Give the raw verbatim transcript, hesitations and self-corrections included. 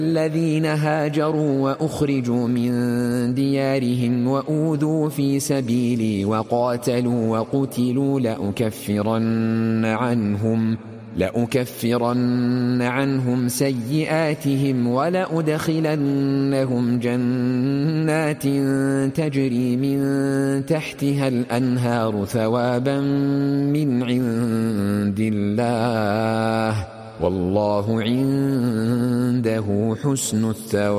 الذين هاجروا وأخرجوا من ديارهم وأوذوا في سبيلي وقاتلوا وقتلوا لأكفرن عنهم لأكفرن عنهم سيئاتهم ولأدخلنهم جنات تجري من تحتها الأنهار ثوابا من عند الله والله عنده حسن الثواب.